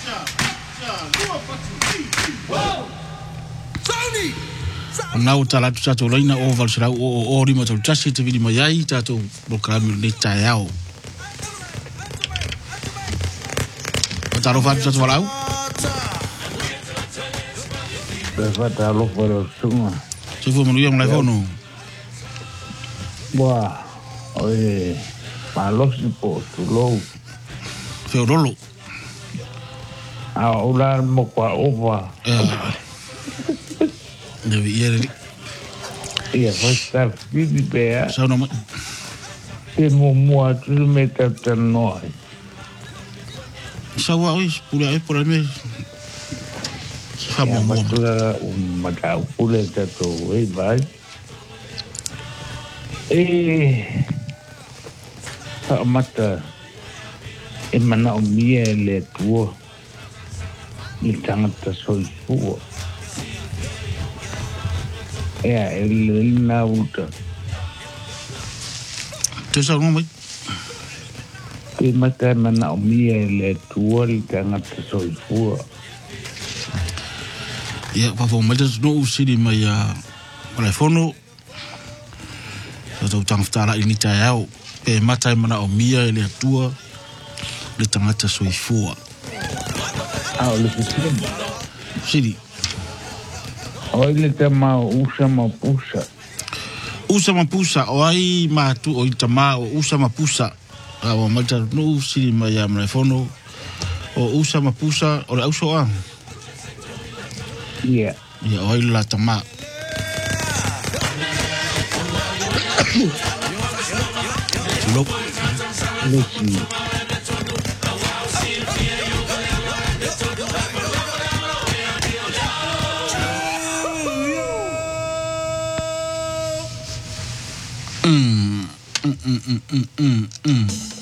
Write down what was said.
Nau tala tu tato laina o valsirau o rima tau tasi te vidi mai ai tato blokarami le tae au. O taro fatu tato walau? Fata lo fora sunga. Sufu manuia mlai fono? Boa, oe, malosi po tu lou. Feo rolo? A ula mo kwa ova. Nevi iere. Ia, fasta fidi pea. Sauna mai? Te mo mua tu me tata noi. Saua ois, pula e pula me. Sa mo mua. Ia, matura maka upule tato e vai. Mata e mana o mia le tua i tangata soifua. Ea, ele na uta. Te sauna mai? E mata mana o mia le tua i tangata soifua. Ia, papo mai tatu no usiri mai a malai fono. Tato tangftala ini tae au. E mata e mana o mia e le atua le tangata soifua. Le fisima. Siri. O ile te mau usa mapusa. Usa mapusa, o ai matu o itama o usa mapusa. Awa mai tatu no usiri mai a malai fono. O usa mapusa, o le auso a. Ia. Ia, o ai la tama. Tilo. Lesi. Mm.